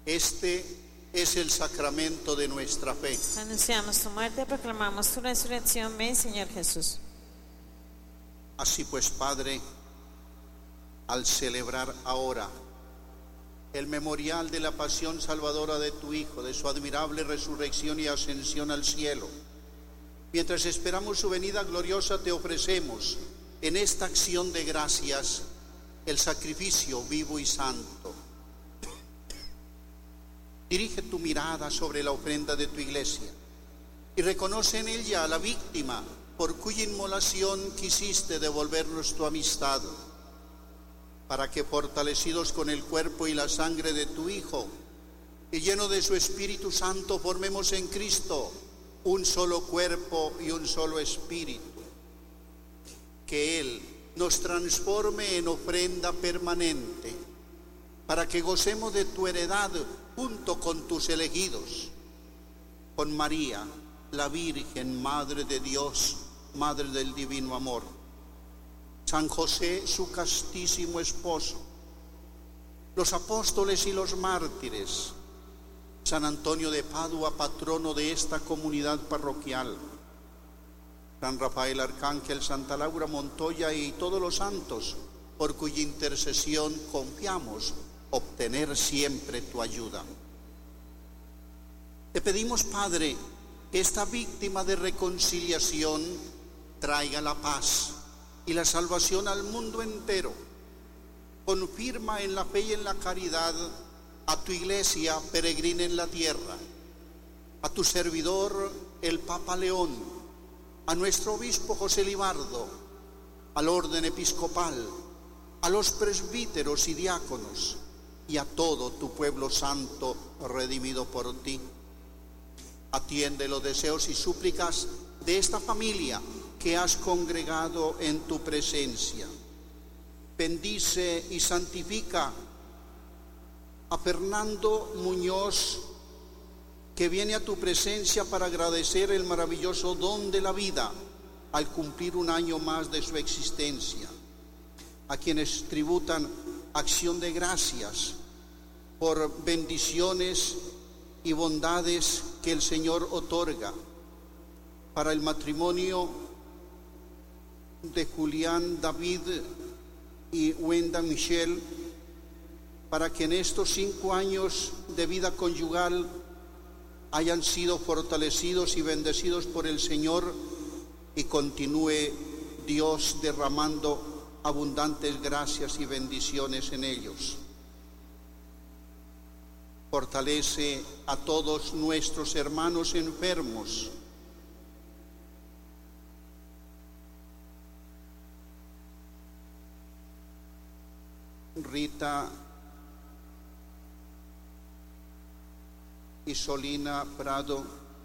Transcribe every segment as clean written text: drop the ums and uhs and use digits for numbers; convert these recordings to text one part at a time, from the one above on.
Este es el sacramento de nuestra fe. Anunciamos tu muerte, proclamamos tu resurrección. Ven, Señor Jesús. Así pues, Padre, al celebrar ahora el memorial de la pasión salvadora de tu Hijo, de su admirable resurrección y ascensión al cielo, mientras esperamos su venida gloriosa, te ofrecemos en esta acción de gracias el sacrificio vivo y santo. Dirige tu mirada sobre la ofrenda de tu iglesia y reconoce en ella a la víctima por cuya inmolación quisiste devolvernos tu amistad, para que, fortalecidos con el cuerpo y la sangre de tu Hijo y lleno de su Espíritu Santo, formemos en Cristo un solo cuerpo y un solo espíritu. Que Él nos transforme en ofrenda permanente, para que gocemos de tu heredad junto con tus elegidos, con María, la Virgen, Madre de Dios, Madre del Divino Amor, San José, su castísimo esposo, los apóstoles y los mártires, San Antonio de Padua, patrono de esta comunidad parroquial, San Rafael Arcángel, Santa Laura Montoya y todos los santos, por cuya intercesión confiamos obtener siempre tu ayuda. Te pedimos, Padre, que esta víctima de reconciliación traiga la paz y la salvación al mundo entero. Confirma en la fe y en la caridad a tu iglesia peregrina en la tierra, a tu servidor el Papa León, a nuestro obispo José Libardo, al orden episcopal, a los presbíteros y diáconos y a todo tu pueblo santo redimido por ti. Atiende los deseos y súplicas de esta familia que has congregado en tu presencia. Bendice y santifica a Fernando Muñoz, que viene a tu presencia para agradecer el maravilloso don de la vida al cumplir un año más de su existencia. A quienes tributan acción de gracias por bendiciones y bondades que el Señor otorga para el matrimonio de Julián David y Wenda Michelle, para que en estos 5 años de vida conyugal hayan sido fortalecidos y bendecidos por el Señor y continúe Dios derramando abundantes gracias y bendiciones en ellos. Fortalece a todos nuestros hermanos enfermos. Rita Isolina Prado,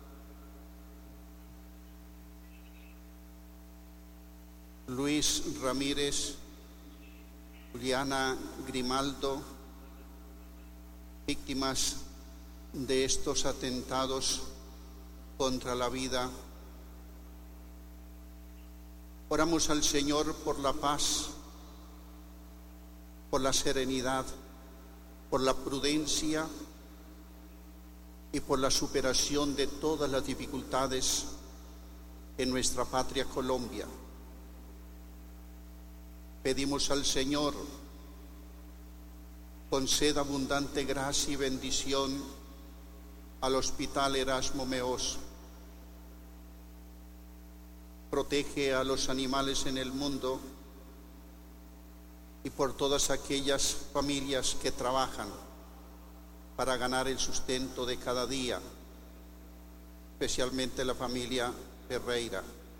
Luis Ramírez, Juliana Grimaldo, víctimas de estos atentados contra la vida. Oramos al Señor por la paz, por la serenidad, por la prudencia y por la superación de todas las dificultades en nuestra patria Colombia. Pedimos al Señor conceda abundante gracia y bendición al Hospital Erasmo Meós. Protege a los animales en el mundo y por todas aquellas familias que trabajan para ganar el sustento de cada día, especialmente la familia Ferreira.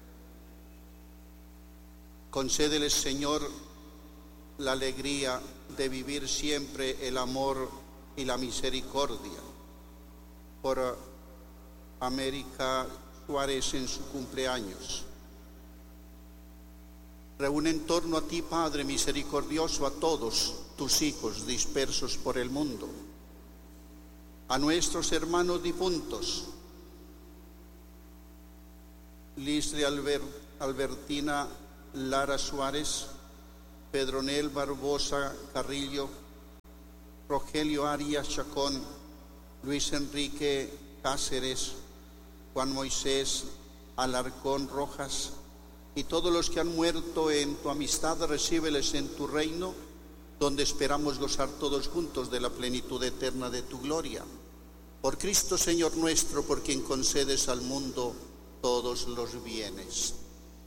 Concédeles, Señor, la alegría de vivir siempre el amor y la misericordia. Por América Suárez en su cumpleaños. Reúne en torno a ti, Padre misericordioso, a todos tus hijos dispersos por el mundo, a nuestros hermanos difuntos, Lisle Albertina Lara Suárez, Pedronel Barbosa Carrillo, Rogelio Arias Chacón, Luis Enrique Cáceres, Juan Moisés Alarcón Rojas, y todos los que han muerto en tu amistad, recíbeles en tu reino, donde esperamos gozar todos juntos de la plenitud eterna de tu gloria. Por Cristo Señor nuestro, por quien concedes al mundo todos los bienes.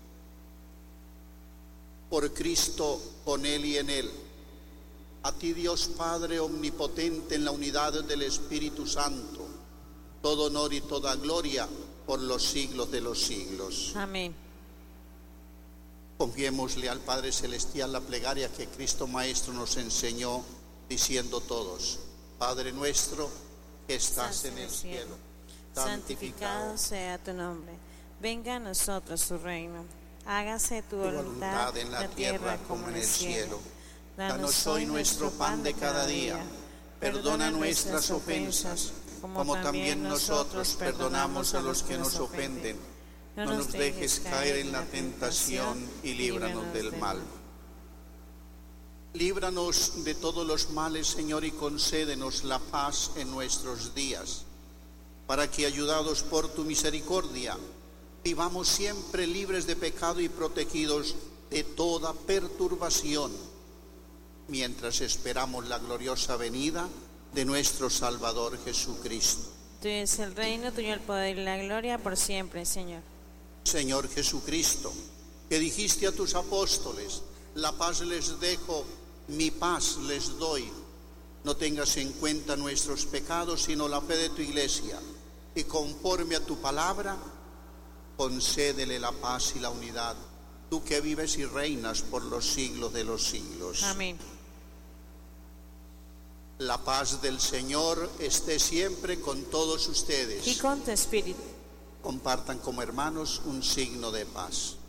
Por Cristo, con Él y en Él, a ti Dios Padre omnipotente en la unidad del Espíritu Santo, todo honor y toda gloria por los siglos de los siglos. Amén. Confiémosle al Padre Celestial la plegaria que Cristo Maestro nos enseñó, diciendo todos: Padre nuestro que estás en el cielo, santificado sea tu nombre. Venga a nosotros tu reino. Hágase tu voluntad en la tierra como en el cielo. Danos hoy nuestro pan de cada día. Perdona nuestras ofensas, como también nosotros perdonamos a los que nos ofenden. No nos dejes caer en la tentación y líbranos del mal. Líbranos de todos los males, Señor, y concédenos la paz en nuestros días, para que, ayudados por tu misericordia, vivamos siempre libres de pecado y protegidos de toda perturbación, mientras esperamos la gloriosa venida de nuestro Salvador Jesucristo. Tuyo es el reino, tuyo el poder y la gloria por siempre, Señor. Señor Jesucristo, que dijiste a tus apóstoles: la paz les dejo, mi paz les doy. No tengas en cuenta nuestros pecados, sino la fe de tu iglesia, y conforme a tu palabra, concédele la paz y la unidad, tú que vives y reinas por los siglos de los siglos. Amén. La paz del Señor esté siempre con todos ustedes. Y con tu espíritu. Compartan como hermanos un signo de paz.